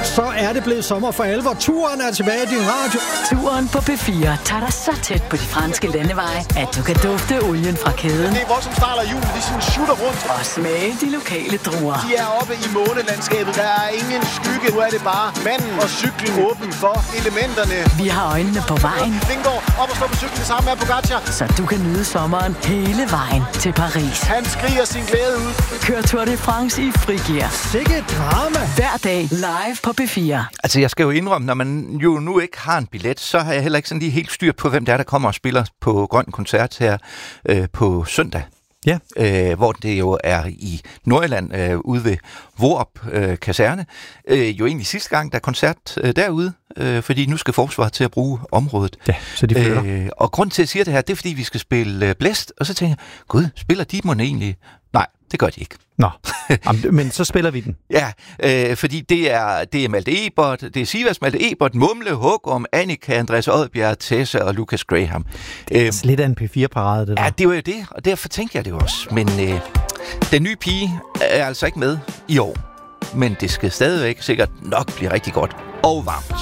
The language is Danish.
Så er det blevet sommer for alvor. Turen er tilbage i din radio. Turen på P4 tager dig så tæt på de franske landeveje, at du kan dufte olien fra kæden. Det er voldsomt start af julen, de sådan shooter rundt. Og smage de lokale druer. De er oppe i månelandskabet. Der er ingen skygge. Nu er det bare manden og cyklen åben for elementerne. Vi har øjnene på vejen. Vingård op og stå på cyklen sammen med Pogacar. Så du kan nyde sommeren hele vejen til Paris. Han skriger sin glæde ud. Kør Tour de France i frigear. Sikke drama. Hver dag live på P4. Altså, jeg skal jo indrømme, når man jo nu ikke har en billet, så har jeg heller ikke sådan lige helt styr på, hvem der kommer og spiller på Grøn Koncert her på søndag. Ja. Hvor det jo er i Nordjylland, ude ved Vorup kaserne. Jo egentlig sidste gang, der er koncert derude, fordi nu skal forsvaret til at bruge området. Ja, så de flytter. Og grund til, at jeg siger det her, det er, fordi vi skal spille Blæst, og så tænker jeg, gud, spiller de mon egentlig? Nej, det gør de ikke. Nå, men så spiller vi den. Ja, fordi det er Malte Ebert, det er Sivas, Malte Ebert, Mumle, Hugum, Annika, Andreas Odbjerg, Tessa og Lucas Graham. Det er lidt af en P4-parade, det der. Ja, det var jo det, og derfor tænkte jeg det også. Men den nye pige er altså ikke med i år. Men det skal stadigvæk sikkert nok blive rigtig godt og varmt.